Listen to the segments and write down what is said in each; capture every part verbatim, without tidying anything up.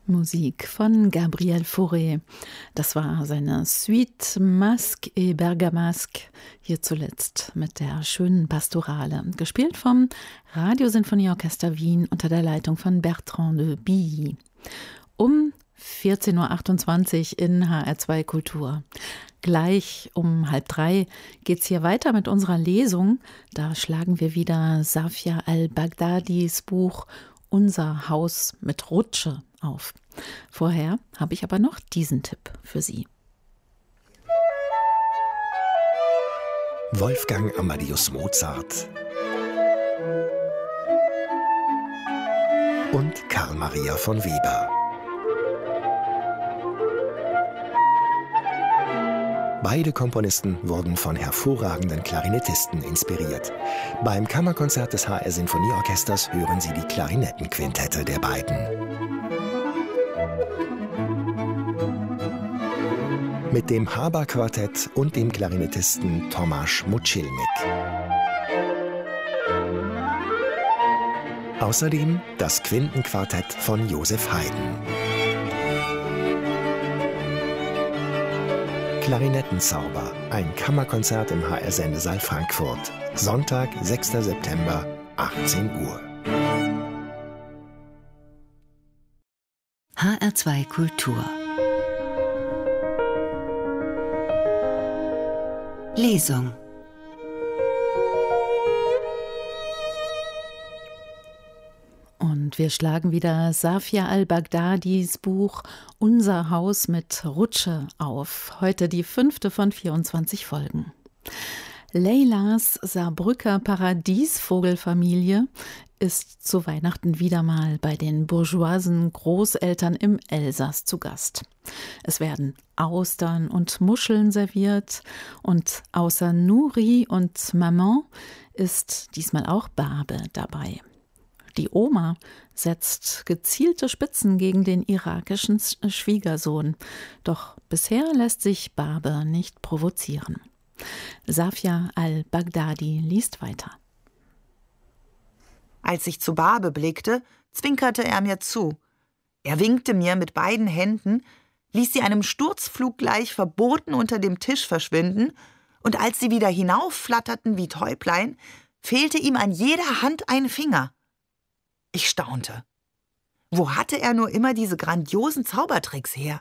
Musik von Gabriel Fauré. Das war seine Suite Masque et Bergamasque, hier zuletzt mit der schönen Pastorale, gespielt vom Radiosinfonieorchester Wien unter der Leitung von Bertrand de Billy. Um vierzehn Uhr achtundzwanzig in H R zwei Kultur. Gleich um halb drei geht's hier weiter mit unserer Lesung. Da schlagen wir wieder Safia al-Baghdadis Buch Unser Haus mit Rutsche auf. Vorher habe ich aber noch diesen Tipp für Sie. Wolfgang Amadeus Mozart und Karl Maria von Weber. Beide Komponisten wurden von hervorragenden Klarinettisten inspiriert. Beim Kammerkonzert des H R Sinfonieorchesters hören Sie die Klarinettenquintette der beiden. Mit dem Haber-Quartett und dem Klarinettisten Tomasz Muchilnik. Außerdem das Quintenquartett von Joseph Haydn. Klarinettenzauber, ein Kammerkonzert im H R-Sendesaal Frankfurt. Sonntag, sechster September, achtzehn Uhr. H R zwei Kultur. Lesung. Und wir schlagen wieder Safia al-Baghdadis Buch Unser Haus mit Rutsche auf. Heute die fünfte von vierundzwanzig Folgen. Leylas Saarbrücker Paradiesvogelfamilie ist zu Weihnachten wieder mal bei den bourgeoisen Großeltern im Elsass zu Gast. Es werden Austern und Muscheln serviert und außer Nuri und Maman ist diesmal auch Barbe dabei. Die Oma setzt gezielte Spitzen gegen den irakischen Schwiegersohn. Doch bisher lässt sich Barbe nicht provozieren. Safia al-Baghdadi liest weiter. Als ich zu Barbe blickte, zwinkerte er mir zu. Er winkte mir mit beiden Händen, ließ sie einem Sturzflug gleich verboten unter dem Tisch verschwinden, und als sie wieder hinaufflatterten wie Täublein, fehlte ihm an jeder Hand ein Finger. Ich staunte. Wo hatte er nur immer diese grandiosen Zaubertricks her?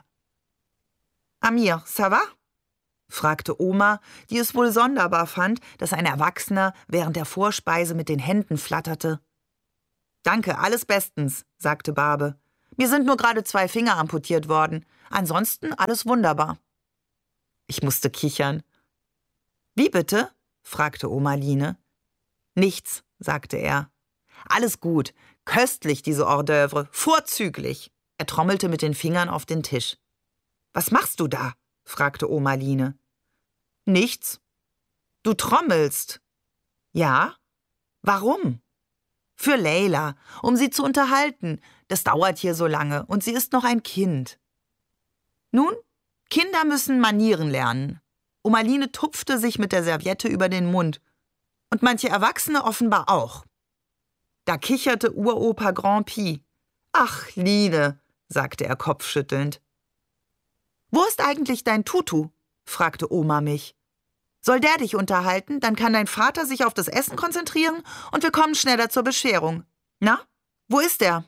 »Amir, ça va?« fragte Oma, die es wohl sonderbar fand, dass ein Erwachsener während der Vorspeise mit den Händen flatterte. »Danke, alles bestens«, sagte Barbe. »Mir sind nur gerade zwei Finger amputiert worden. Ansonsten alles wunderbar.« Ich musste kichern. »Wie bitte?« fragte Oma Line. »Nichts«, sagte er. »Alles gut. Köstlich, diese Hors d'oeuvre. Vorzüglich.« Er trommelte mit den Fingern auf den Tisch. »Was machst du da?« fragte Oma Line. »Nichts.« »Du trommelst.« »Ja.« »Warum?« »Für Leyla, um sie zu unterhalten. Das dauert hier so lange und sie ist noch ein Kind.« »Nun, Kinder müssen Manieren lernen.« Oma Line tupfte sich mit der Serviette über den Mund. »Und manche Erwachsene offenbar auch.« Da kicherte Uropa Grand Pi. »Ach, Line«, sagte er kopfschüttelnd. »Wo ist eigentlich dein Tutu?« fragte Oma mich. »Soll der dich unterhalten? Dann kann dein Vater sich auf das Essen konzentrieren und wir kommen schneller zur Bescherung. Na, wo ist er?«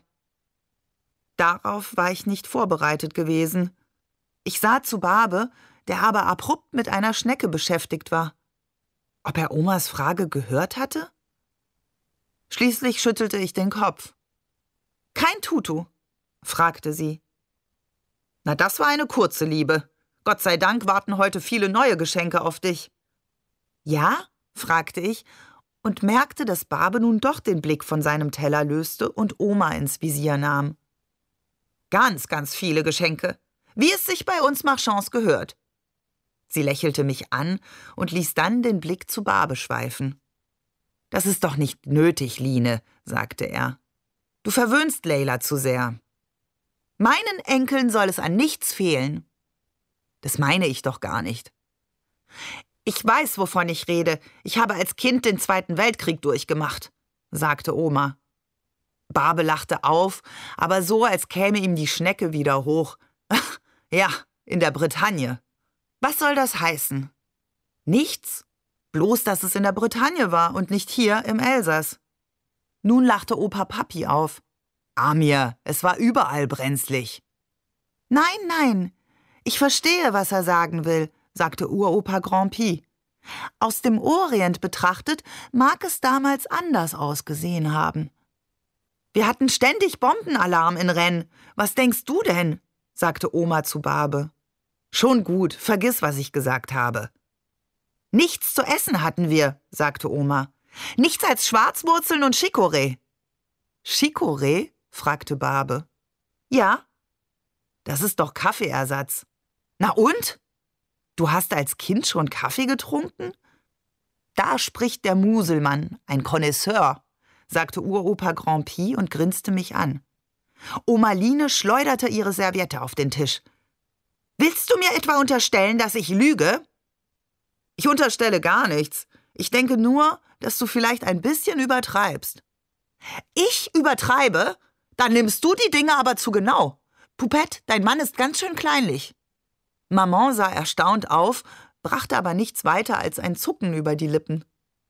Darauf war ich nicht vorbereitet gewesen. Ich sah zu Barbe, der aber abrupt mit einer Schnecke beschäftigt war. Ob er Omas Frage gehört hatte? Schließlich schüttelte ich den Kopf. »Kein Tutu?« fragte sie. »Na, das war eine kurze Liebe. Gott sei Dank warten heute viele neue Geschenke auf dich.« »Ja?« fragte ich und merkte, dass Barbe nun doch den Blick von seinem Teller löste und Oma ins Visier nahm. »Ganz, ganz viele Geschenke, wie es sich bei uns Marchands gehört.« Sie lächelte mich an und ließ dann den Blick zu Barbe schweifen. »Das ist doch nicht nötig, Line«, sagte er. »Du verwöhnst Leyla zu sehr. Meinen Enkeln soll es an nichts fehlen.« »Das meine ich doch gar nicht.« »Ich weiß, wovon ich rede. Ich habe als Kind den Zweiten Weltkrieg durchgemacht«, sagte Oma. Barbe lachte auf, aber so, als käme ihm die Schnecke wieder hoch. Ach, ja, in der Bretagne. Was soll das heißen? Nichts, bloß dass es in der Bretagne war und nicht hier im Elsass. Nun lachte Opa Papi auf. Amir, es war überall brenzlig. Nein, nein, ich verstehe, was er sagen will, sagte Uropa Grand'Pie. Aus dem Orient betrachtet mag es damals anders ausgesehen haben. Wir hatten ständig Bombenalarm in Rennes. Was denkst du denn? Sagte Oma zu Barbe. Schon gut, vergiss, was ich gesagt habe. Nichts zu essen hatten wir, sagte Oma. Nichts als Schwarzwurzeln und Chicorée. Chicorée? Fragte Barbe. Ja. Das ist doch Kaffeeersatz. Na und? Du hast als Kind schon Kaffee getrunken? Da spricht der Muselmann, ein Connoisseur, sagte Uropa Grand'Pie und grinste mich an. Oma Line schleuderte ihre Serviette auf den Tisch. Willst du mir etwa unterstellen, dass ich lüge? Ich unterstelle gar nichts. Ich denke nur, dass du vielleicht ein bisschen übertreibst. Ich übertreibe? Dann nimmst du die Dinge aber zu genau. Poupette, dein Mann ist ganz schön kleinlich. Maman sah erstaunt auf, brachte aber nichts weiter als ein Zucken über die Lippen.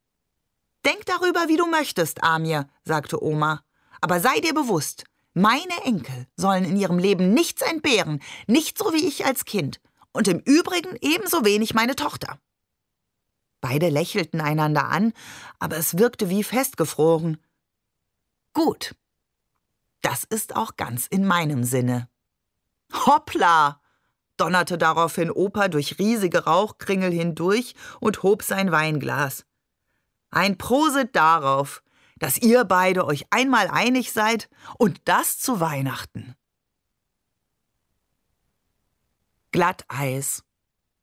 Denk darüber, wie du möchtest, Amir, sagte Oma. Aber sei dir bewusst, meine Enkel sollen in ihrem Leben nichts entbehren, nicht so wie ich als Kind. Und im Übrigen ebenso wenig meine Tochter. Beide lächelten einander an, aber es wirkte wie festgefroren. Gut, das ist auch ganz in meinem Sinne. Hoppla! Donnerte daraufhin Opa durch riesige Rauchkringel hindurch und hob sein Weinglas. Ein Prosit darauf, dass ihr beide euch einmal einig seid und das zu Weihnachten. Glatteis.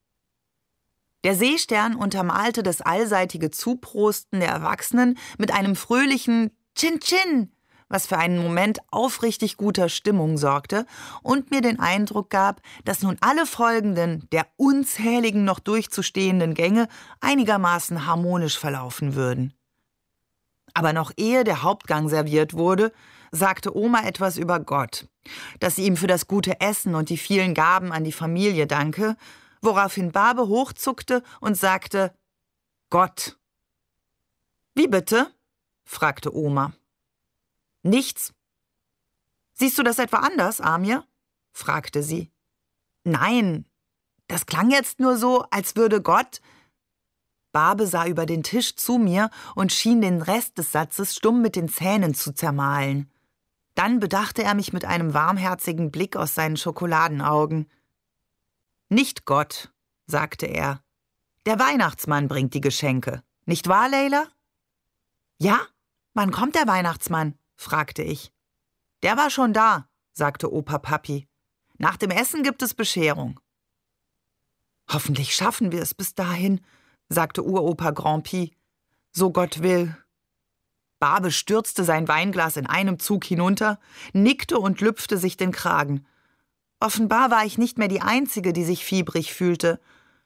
Der Seestern untermalte das allseitige Zuprosten der Erwachsenen mit einem fröhlichen Chin-Chin, was für einen Moment aufrichtig guter Stimmung sorgte und mir den Eindruck gab, dass nun alle folgenden, der unzähligen noch durchzustehenden Gänge einigermaßen harmonisch verlaufen würden. Aber noch ehe der Hauptgang serviert wurde, sagte Oma etwas über Gott, dass sie ihm für das gute Essen und die vielen Gaben an die Familie danke, woraufhin Barbe hochzuckte und sagte, Gott. Wie bitte? Fragte Oma. Nichts. Siehst du das etwa anders, Amir? Fragte sie. Nein, das klang jetzt nur so, als würde Gott... Barbe sah über den Tisch zu mir und schien den Rest des Satzes stumm mit den Zähnen zu zermahlen. Dann bedachte er mich mit einem warmherzigen Blick aus seinen Schokoladenaugen. Nicht Gott, sagte er. Der Weihnachtsmann bringt die Geschenke. Nicht wahr, Leila? Ja, wann kommt der Weihnachtsmann? Fragte ich. Der war schon da, sagte Opa Papi. Nach dem Essen gibt es Bescherung. Hoffentlich schaffen wir es bis dahin, sagte Uropa Grand'Pie. So Gott will. Barbe stürzte sein Weinglas in einem Zug hinunter, nickte und lüpfte sich den Kragen. Offenbar war ich nicht mehr die Einzige, die sich fiebrig fühlte.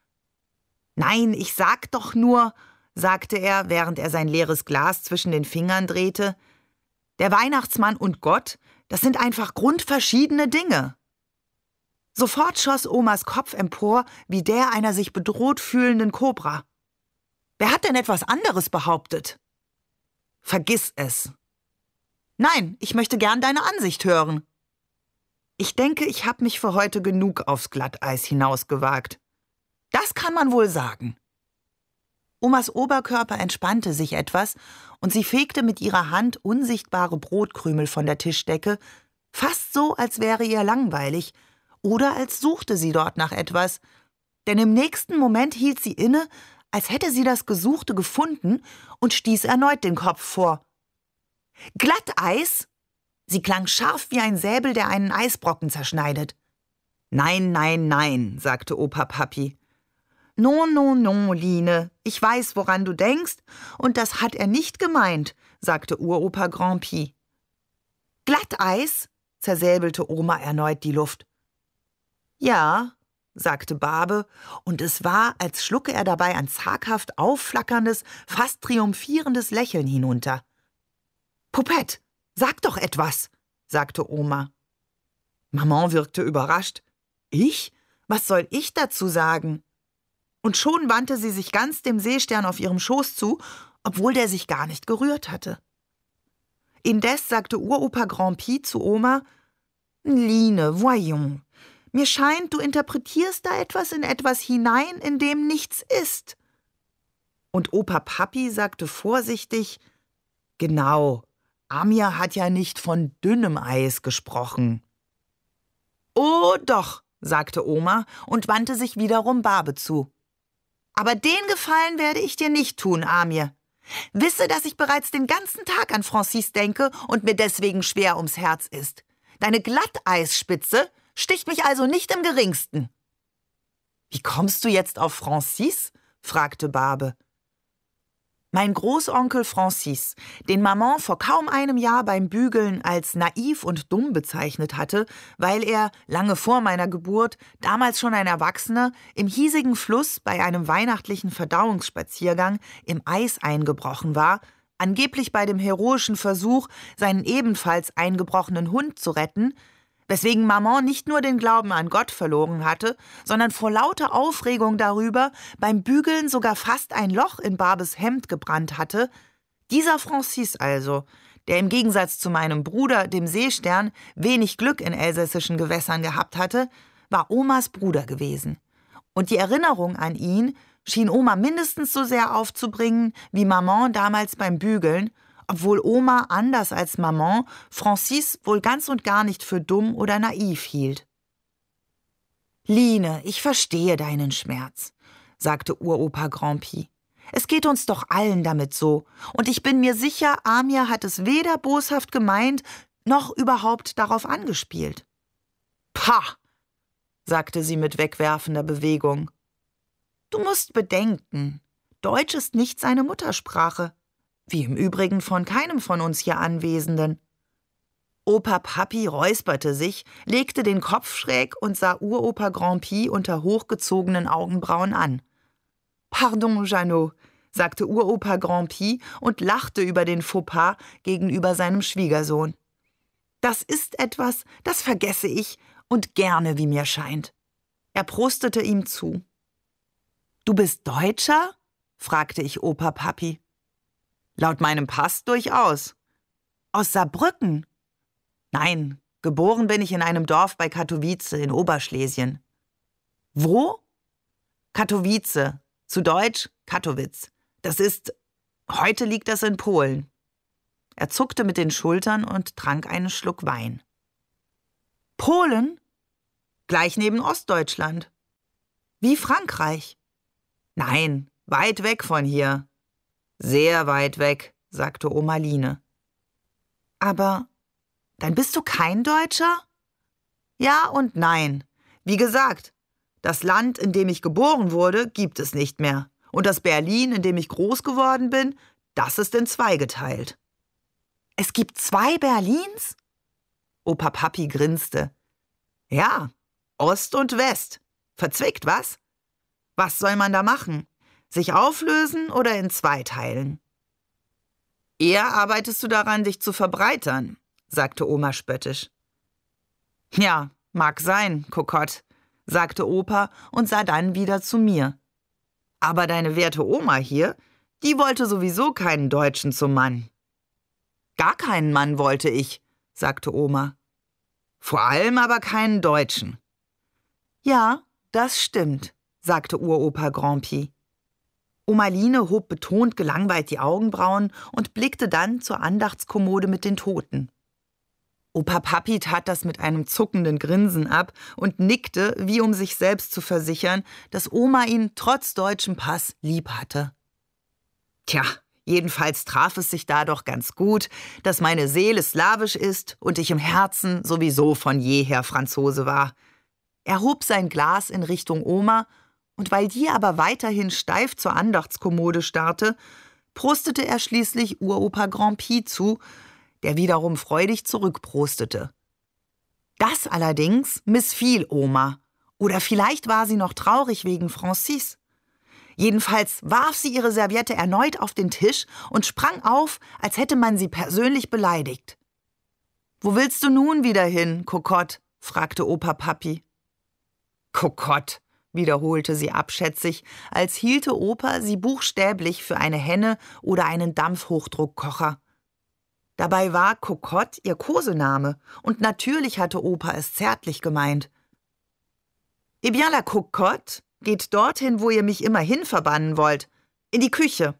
Nein, ich sag doch nur, sagte er, während er sein leeres Glas zwischen den Fingern drehte, der Weihnachtsmann und Gott, das sind einfach grundverschiedene Dinge. Sofort schoss Omas Kopf empor, wie der einer sich bedroht fühlenden Kobra. Wer hat denn etwas anderes behauptet? Vergiss es. Nein, ich möchte gern deine Ansicht hören. Ich denke, ich habe mich für heute genug aufs Glatteis hinausgewagt. Das kann man wohl sagen. Omas Oberkörper entspannte sich etwas und sie fegte mit ihrer Hand unsichtbare Brotkrümel von der Tischdecke, fast so, als wäre ihr langweilig oder als suchte sie dort nach etwas, denn im nächsten Moment hielt sie inne, als hätte sie das Gesuchte gefunden und stieß erneut den Kopf vor. Glatteis? Sie klang scharf wie ein Säbel, der einen Eisbrocken zerschneidet. Nein, nein, nein, sagte Opa Papi. Non, non, non, Line, ich weiß, woran du denkst, und das hat er nicht gemeint, sagte Uropa Grand'Pie. Glatteis? Zersäbelte Oma erneut die Luft. Ja, sagte Barbe, und es war, als schlucke er dabei ein zaghaft aufflackerndes, fast triumphierendes Lächeln hinunter. Poupette, Sag doch etwas, sagte Oma. Maman wirkte überrascht. Ich? Was soll ich dazu sagen? Und schon wandte sie sich ganz dem Seestern auf ihrem Schoß zu, obwohl der sich gar nicht gerührt hatte. Indes sagte Uropa Grand'Pie zu Oma, »Line, voyons, mir scheint, du interpretierst da etwas in etwas hinein, in dem nichts ist.« Und Opa Papi sagte vorsichtig, »Genau, Amir hat ja nicht von dünnem Eis gesprochen.« »Oh doch«, sagte Oma und wandte sich wiederum Barbe zu. »Aber den Gefallen werde ich dir nicht tun, Amir. Wisse, dass ich bereits den ganzen Tag an Francis denke und mir deswegen schwer ums Herz ist. Deine Glatteisspitze sticht mich also nicht im geringsten.« »Wie kommst du jetzt auf Francis?« fragte Barbe. Mein Großonkel Francis, den Maman vor kaum einem Jahr beim Bügeln als naiv und dumm bezeichnet hatte, weil er, lange vor meiner Geburt, damals schon ein Erwachsener, im hiesigen Fluss bei einem weihnachtlichen Verdauungsspaziergang im Eis eingebrochen war, angeblich bei dem heroischen Versuch, seinen ebenfalls eingebrochenen Hund zu retten, weswegen Maman nicht nur den Glauben an Gott verloren hatte, sondern vor lauter Aufregung darüber beim Bügeln sogar fast ein Loch in Barbes Hemd gebrannt hatte, dieser Francis also, der im Gegensatz zu meinem Bruder, dem Seestern, wenig Glück in elsässischen Gewässern gehabt hatte, war Omas Bruder gewesen. Und die Erinnerung an ihn schien Oma mindestens so sehr aufzubringen wie Maman damals beim Bügeln, obwohl Oma, anders als Maman, Francis wohl ganz und gar nicht für dumm oder naiv hielt. »Line, ich verstehe deinen Schmerz«, sagte Uropa Grand'Pie. »Es geht uns doch allen damit so, und ich bin mir sicher, Amir hat es weder boshaft gemeint, noch überhaupt darauf angespielt.« »Pah«, sagte sie mit wegwerfender Bewegung. »Du musst bedenken, Deutsch ist nicht seine Muttersprache. Wie im Übrigen von keinem von uns hier Anwesenden.« Opa Papi räusperte sich, legte den Kopf schräg und sah Uropa Grand'Pie unter hochgezogenen Augenbrauen an. »Pardon, Jeannot«, sagte Uropa Grand'Pie und lachte über den Fauxpas gegenüber seinem Schwiegersohn. »Das ist etwas, das vergesse ich und gerne, wie mir scheint.« Er prostete ihm zu. »Du bist Deutscher?« fragte ich Opa Papi. »Laut meinem Pass durchaus.« »Aus Saarbrücken?« »Nein, geboren bin ich in einem Dorf bei Katowice in Oberschlesien.« »Wo?« »Katowice, zu Deutsch Kattowitz. Das ist, heute liegt das in Polen.« Er zuckte mit den Schultern und trank einen Schluck Wein. »Polen?« »Gleich neben Ostdeutschland.« »Wie Frankreich?« »Nein, weit weg von hier.« »Sehr weit weg«, sagte Oma Line. »Aber dann bist du kein Deutscher?« »Ja und nein. Wie gesagt, das Land, in dem ich geboren wurde, gibt es nicht mehr. Und das Berlin, in dem ich groß geworden bin, das ist in zwei geteilt.« »Es gibt zwei Berlins?« Opa Papi grinste. »Ja, Ost und West. Verzwickt, was? Was soll man da machen? Sich auflösen oder in zwei teilen?« »Eher arbeitest du daran, dich zu verbreitern«, sagte Oma spöttisch. »Ja, mag sein, Kokott«, sagte Opa und sah dann wieder zu mir. »Aber deine werte Oma hier, die wollte sowieso keinen Deutschen zum Mann.« »Gar keinen Mann wollte ich«, sagte Oma. »Vor allem aber keinen Deutschen.« »Ja, das stimmt«, sagte Uropa Grand'Pie. Oma Line hob betont gelangweilt die Augenbrauen und blickte dann zur Andachtskommode mit den Toten. Opa Papi tat das mit einem zuckenden Grinsen ab und nickte, wie um sich selbst zu versichern, dass Oma ihn trotz deutschem Pass lieb hatte. Tja, jedenfalls traf es sich da doch ganz gut, dass meine Seele slawisch ist und ich im Herzen sowieso von jeher Franzose war. Er hob sein Glas in Richtung Oma, und weil die aber weiterhin steif zur Andachtskommode starrte, prostete er schließlich Uropa Grand'Pie zu, der wiederum freudig zurückprostete. Das allerdings missfiel Oma, oder vielleicht war sie noch traurig wegen Francis. Jedenfalls warf sie ihre Serviette erneut auf den Tisch und sprang auf, als hätte man sie persönlich beleidigt. »Wo willst du nun wieder hin, Kokott?« fragte Opa Papi. »Kokott«, wiederholte sie abschätzig, als hielte Opa sie buchstäblich für eine Henne oder einen Dampfhochdruckkocher. Dabei war Kokott ihr Kosename, und natürlich hatte Opa es zärtlich gemeint. »Eh bien, la Cocotte geht dorthin, wo ihr mich immerhin verbannen wollt, in die Küche.«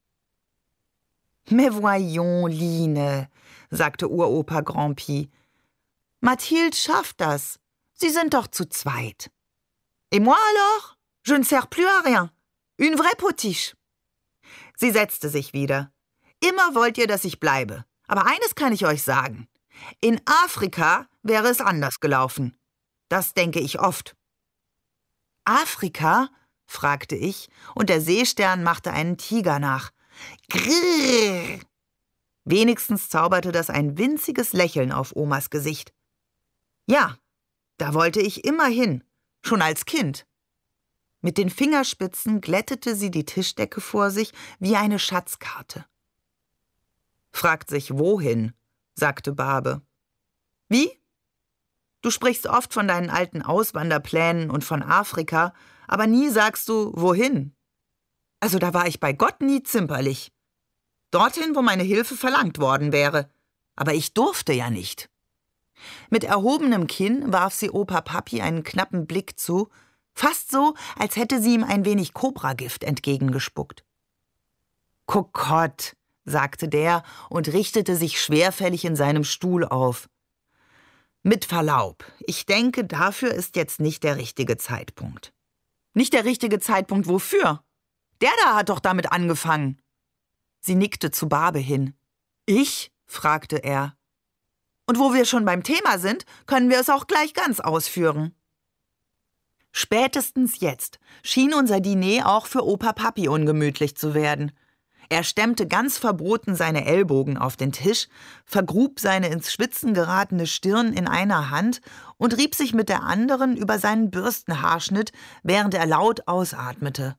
»Mais voyons, Line«, sagte Uropa Grand'Pie. »Mathilde schafft das. Sie sind doch zu zweit.« »Et moi alors? Je ne sers plus à rien. Une vraie potiche.« Sie setzte sich wieder. »Immer wollt ihr, dass ich bleibe. Aber eines kann ich euch sagen. In Afrika wäre es anders gelaufen. Das denke ich oft.« »Afrika?« fragte ich, und der Seestern machte einen Tiger nach. »Grrrr!« Wenigstens zauberte das ein winziges Lächeln auf Omas Gesicht. »Ja, da wollte ich immer hin, schon als Kind.« Mit den Fingerspitzen glättete sie die Tischdecke vor sich wie eine Schatzkarte. »Fragt sich, wohin?«, sagte Barbe. »Wie? Du sprichst oft von deinen alten Auswanderplänen und von Afrika, aber nie sagst du, wohin. Also da war ich bei Gott nie zimperlich. Dorthin, wo meine Hilfe verlangt worden wäre. Aber ich durfte ja nicht.« Mit erhobenem Kinn warf sie Opa Papi einen knappen Blick zu, fast so, als hätte sie ihm ein wenig Kobragift entgegengespuckt. »Kokott«, sagte der und richtete sich schwerfällig in seinem Stuhl auf. »Mit Verlaub, ich denke, dafür ist jetzt nicht der richtige Zeitpunkt.« »Nicht der richtige Zeitpunkt wofür? Der da hat doch damit angefangen.« Sie nickte zu Barbe hin. »Ich?«, fragte er. »Und wo wir schon beim Thema sind, können wir es auch gleich ganz ausführen.« Spätestens jetzt schien unser Diner auch für Opa Papi ungemütlich zu werden. Er stemmte ganz verboten seine Ellbogen auf den Tisch, vergrub seine ins Schwitzen geratene Stirn in einer Hand und rieb sich mit der anderen über seinen Bürstenhaarschnitt, während er laut ausatmete.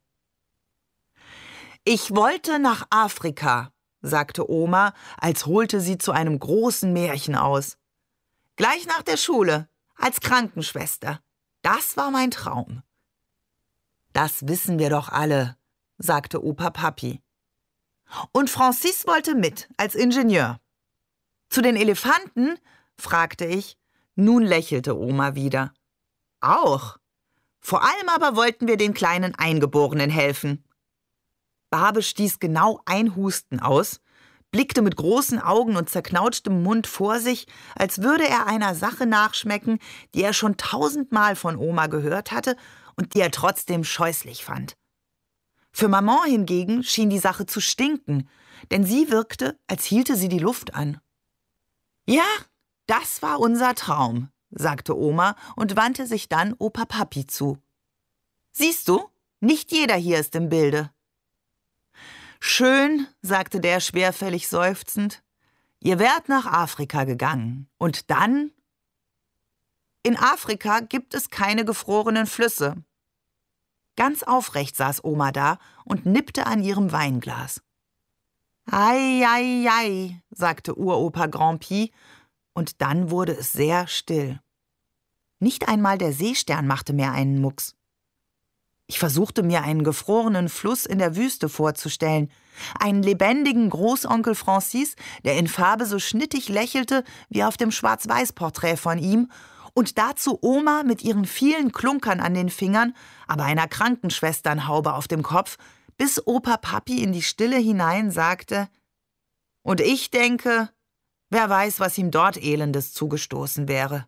»Ich wollte nach Afrika«, sagte Oma, als holte sie zu einem großen Märchen aus. »Gleich nach der Schule, als Krankenschwester. Das war mein Traum.« »Das wissen wir doch alle«, sagte Opa Papi. »Und Francis wollte mit, als Ingenieur.« »Zu den Elefanten?«, fragte ich. Nun lächelte Oma wieder. »Auch. Vor allem aber wollten wir den kleinen Eingeborenen helfen.« Barbe stieß genau ein Husten aus, blickte mit großen Augen und zerknautschtem Mund vor sich, als würde er einer Sache nachschmecken, die er schon tausendmal von Oma gehört hatte und die er trotzdem scheußlich fand. Für Maman hingegen schien die Sache zu stinken, denn sie wirkte, als hielte sie die Luft an. »Ja, das war unser Traum«, sagte Oma und wandte sich dann Opa Papi zu. »Siehst du, nicht jeder hier ist im Bilde.« »Schön«, sagte der schwerfällig seufzend. »Ihr wärt nach Afrika gegangen. Und dann?« »In Afrika gibt es keine gefrorenen Flüsse.« Ganz aufrecht saß Oma da und nippte an ihrem Weinglas. »Ei, ei, ei«, sagte Uropa Grand'Pie, und dann wurde es sehr still. Nicht einmal der Seestern machte mehr einen Mucks. Ich versuchte mir einen gefrorenen Fluss in der Wüste vorzustellen, einen lebendigen Großonkel Francis, der in Farbe so schnittig lächelte wie auf dem Schwarz-Weiß-Porträt von ihm, und dazu Oma mit ihren vielen Klunkern an den Fingern, aber einer Krankenschwesternhaube auf dem Kopf, bis Opa Papi in die Stille hinein sagte: »Und ich denke, wer weiß, was ihm dort Elendes zugestoßen wäre.«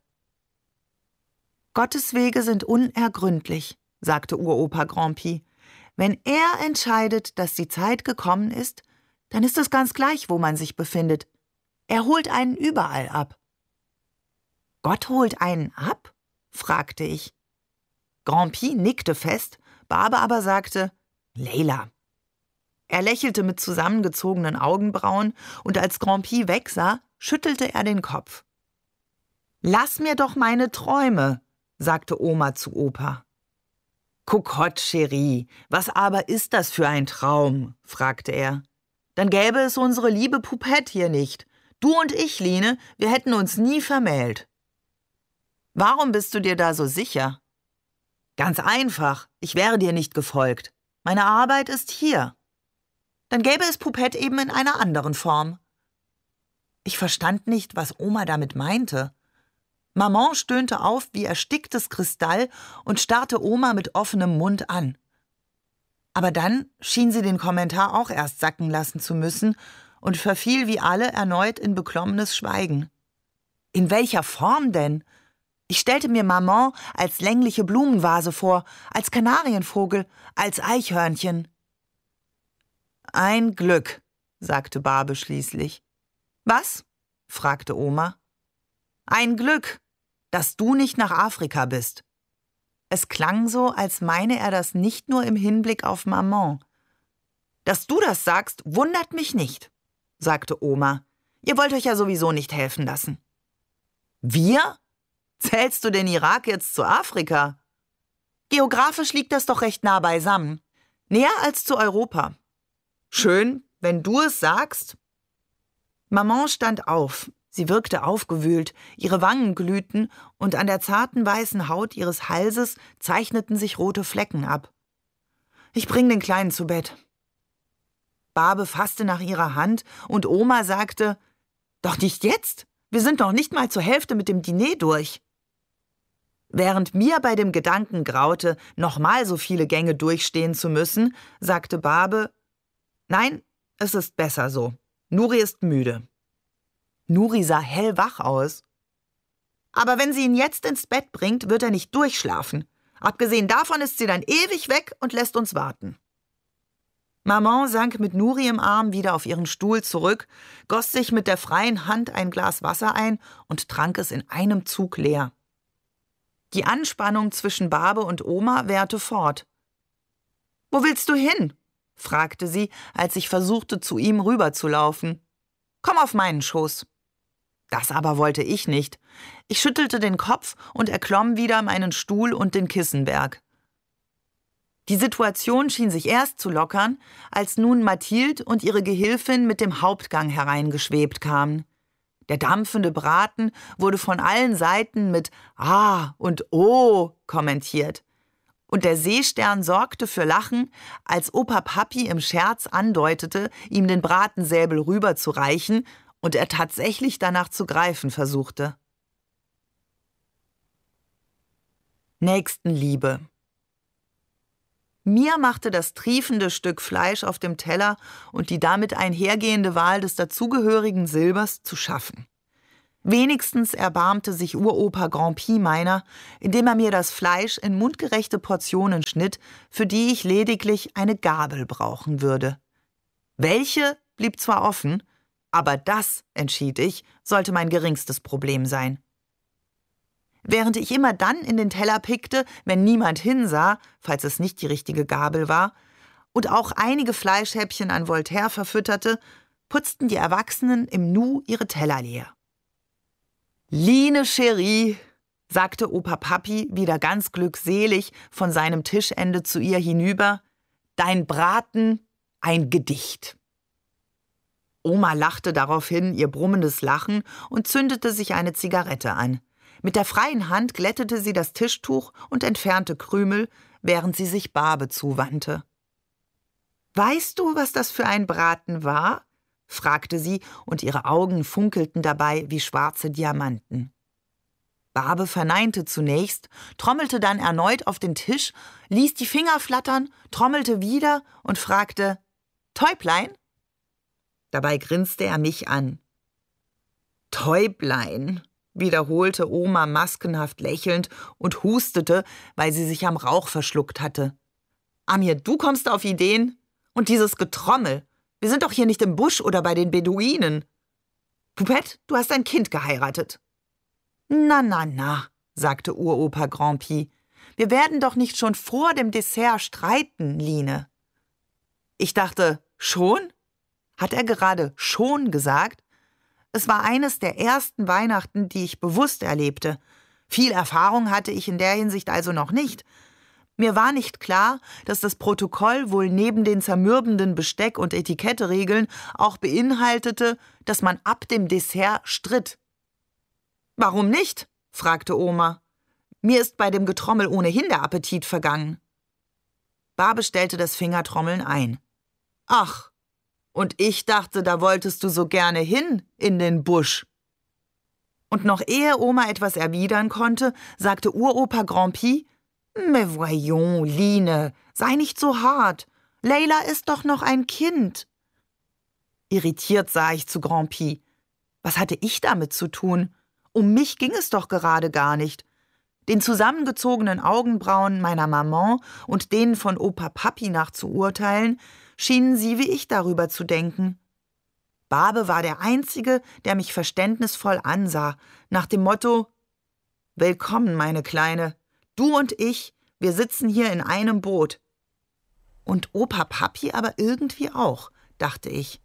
»Gottes Wege sind unergründlich«, sagte Uropa Grand'Pie. »Wenn er entscheidet, dass die Zeit gekommen ist, dann ist es ganz gleich, wo man sich befindet. Er holt einen überall ab.« »Gott holt einen ab?«, fragte ich. Grand'Pie nickte fest, Barbe aber sagte: »Leila.« Er lächelte mit zusammengezogenen Augenbrauen, und als Grand'Pie wegsah, schüttelte er den Kopf. »Lass mir doch meine Träume«, sagte Oma zu Opa. »Kokott, Chérie, was aber ist das für ein Traum?«, fragte er. »Dann gäbe es unsere liebe Poupette hier nicht. Du und ich, Line, wir hätten uns nie vermählt. Warum bist du dir da so sicher? Ganz einfach, ich wäre dir nicht gefolgt. Meine Arbeit ist hier. Dann gäbe es Poupette eben in einer anderen Form. Ich verstand nicht, was Oma damit meinte. Maman stöhnte auf wie ersticktes Kristall und starrte Oma mit offenem Mund an. Aber dann schien sie den Kommentar auch erst sacken lassen zu müssen und verfiel wie alle erneut in beklommenes Schweigen. In welcher Form denn? Ich stellte mir Maman als längliche Blumenvase vor, als Kanarienvogel, als Eichhörnchen. Ein Glück, sagte Barbe schließlich. Was? fragte Oma. Ein Glück, dass du nicht nach Afrika bist. Es klang so, als meine er das nicht nur im Hinblick auf Maman. Dass du das sagst, wundert mich nicht, sagte Oma. Ihr wollt euch ja sowieso nicht helfen lassen. Wir? Zählst du den Irak jetzt zu Afrika? Geografisch liegt das doch recht nah beisammen. Näher als zu Europa. Schön, wenn du es sagst. Maman stand auf. Sie wirkte aufgewühlt, ihre Wangen glühten und an der zarten weißen Haut ihres Halses zeichneten sich rote Flecken ab. Ich bring den Kleinen zu Bett. Barbe fasste nach ihrer Hand und Oma sagte, doch nicht jetzt, wir sind noch nicht mal zur Hälfte mit dem Diner durch. Während mir bei dem Gedanken graute, nochmal so viele Gänge durchstehen zu müssen, sagte Barbe, nein, es ist besser so. Nuri ist müde. Nuri sah hellwach aus. Aber wenn sie ihn jetzt ins Bett bringt, wird er nicht durchschlafen. Abgesehen davon ist sie dann ewig weg und lässt uns warten. Maman sank mit Nuri im Arm wieder auf ihren Stuhl zurück, goss sich mit der freien Hand ein Glas Wasser ein und trank es in einem Zug leer. Die Anspannung zwischen Barbe und Oma währte fort. »Wo willst du hin?« fragte sie, als ich versuchte, zu ihm rüberzulaufen. »Komm auf meinen Schoß.« Das aber wollte ich nicht. Ich schüttelte den Kopf und erklomm wieder meinen Stuhl und den Kissenberg. Die Situation schien sich erst zu lockern, als nun Mathilde und ihre Gehilfin mit dem Hauptgang hereingeschwebt kamen. Der dampfende Braten wurde von allen Seiten mit »Ah« und »Oh« kommentiert. Und der Seestern sorgte für Lachen, als Opa Papi im Scherz andeutete, ihm den Bratensäbel rüberzureichen und er tatsächlich danach zu greifen versuchte. Nächstenliebe. Mir machte das triefende Stück Fleisch auf dem Teller und die damit einhergehende Wahl des dazugehörigen Silbers zu schaffen. Wenigstens erbarmte sich Uropa Grandpi meiner, indem er mir das Fleisch in mundgerechte Portionen schnitt, für die ich lediglich eine Gabel brauchen würde. Welche blieb zwar offen, aber das, entschied ich, sollte mein geringstes Problem sein. Während ich immer dann in den Teller pickte, wenn niemand hinsah, falls es nicht die richtige Gabel war, und auch einige Fleischhäppchen an Voltaire verfütterte, putzten die Erwachsenen im Nu ihre Teller leer. »Line, Chérie«, sagte Opa Papi wieder ganz glückselig von seinem Tischende zu ihr hinüber, »dein Braten, ein Gedicht.« Oma lachte daraufhin ihr brummendes Lachen und zündete sich eine Zigarette an. Mit der freien Hand glättete sie das Tischtuch und entfernte Krümel, während sie sich Barbe zuwandte. »Weißt du, was das für ein Braten war?« fragte sie, und ihre Augen funkelten dabei wie schwarze Diamanten. Barbe verneinte zunächst, trommelte dann erneut auf den Tisch, ließ die Finger flattern, trommelte wieder und fragte, »Täublein?« Dabei grinste er mich an. »Täublein«, wiederholte Oma maskenhaft lächelnd und hustete, weil sie sich am Rauch verschluckt hatte. »Amir, du kommst auf Ideen? Und dieses Getrommel. Wir sind doch hier nicht im Busch oder bei den Beduinen. Poupette, du hast ein Kind geheiratet.« »Na, na, na«, sagte Uropa Grandpi. »Wir werden doch nicht schon vor dem Dessert streiten, Line.« Ich dachte, schon? Hat er gerade schon gesagt? Es war eines der ersten Weihnachten, die ich bewusst erlebte. Viel Erfahrung hatte ich in der Hinsicht also noch nicht. Mir war nicht klar, dass das Protokoll wohl neben den zermürbenden Besteck- und Etiketteregeln auch beinhaltete, dass man ab dem Dessert stritt. »Warum nicht?« fragte Oma. »Mir ist bei dem Getrommel ohnehin der Appetit vergangen.« Barbe stellte das Fingertrommeln ein. »Ach, und ich dachte, da wolltest du so gerne hin in den Busch.« Und noch ehe Oma etwas erwidern konnte, sagte Uropa Grand'Pie: »Mais voyons, Line, sei nicht so hart. Leila ist doch noch ein Kind.« Irritiert sah ich zu Grand'Pie. Was hatte ich damit zu tun? Um mich ging es doch gerade gar nicht. Den zusammengezogenen Augenbrauen meiner Maman und denen von Opa Papi nach zu urteilen, schienen sie wie ich darüber zu denken. Barbe war der Einzige, der mich verständnisvoll ansah, nach dem Motto: »Willkommen, meine Kleine. Du und ich, wir sitzen hier in einem Boot.« Und Opa Papi aber irgendwie auch, dachte ich.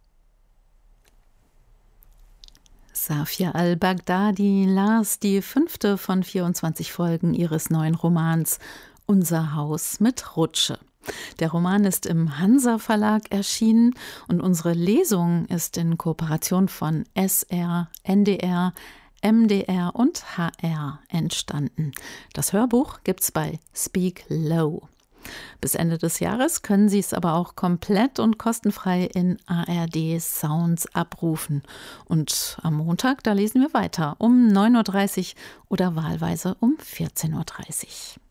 Safia al-Baghdadi las die fünfte von vierundzwanzig Folgen ihres neuen Romans »Unser Haus mit Rutsche«. Der Roman ist im Hansa Verlag erschienen und unsere Lesung ist in Kooperation von S R, N D R, M D R und H R entstanden. Das Hörbuch gibt's bei Speak Low. Bis Ende des Jahres können Sie es aber auch komplett und kostenfrei in A R D Sounds abrufen. Und am Montag, da lesen wir weiter um neun Uhr dreißig oder wahlweise um vierzehn Uhr dreißig.